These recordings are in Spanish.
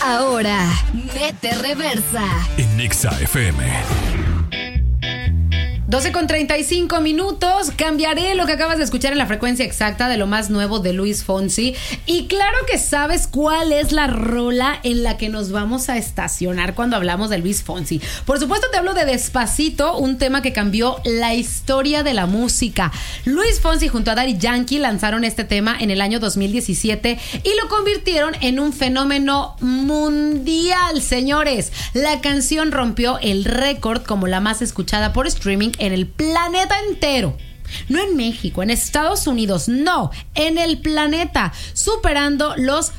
Ahora, mete reversa en Exa FM. 12:35. Cambiaré lo que acabas de escuchar en la frecuencia exacta de lo más nuevo de Luis Fonsi. Y claro que sabes cuál es la rola en la que nos vamos a estacionar cuando hablamos de Luis Fonsi. Por supuesto te hablo de Despacito, un tema que cambió la historia de la música. Luis Fonsi junto a Daddy Yankee lanzaron este tema en el año 2017 y lo convirtieron en un fenómeno mundial, señores. La canción rompió el récord como la más escuchada por streaming en el planeta entero. No en México, en Estados Unidos, no, en el planeta, superando los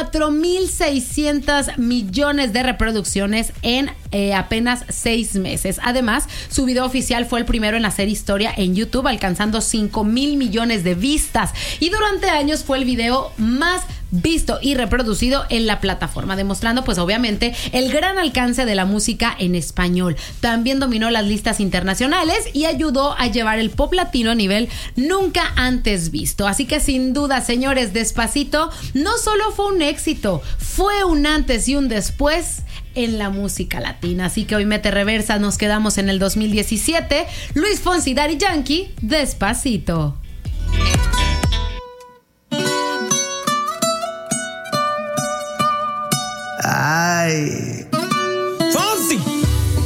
4,600 millones de reproducciones en apenas 6 meses. Además, su video oficial fue el primero en hacer historia en YouTube, alcanzando 5,000 millones de vistas. Y durante años fue el video más visto y reproducido en la plataforma, demostrando pues obviamente el gran alcance de la música en español. También dominó las listas internacionales y ayudó a llevar el pop latino a nivel nunca antes visto. Así que sin duda, señores, Despacito no solo fue un éxito, fue un antes y un después en la música latina. Así que hoy mete reversa, nos quedamos en el 2017. Luis Fonsi, Daddy Yankee, Despacito. Ay,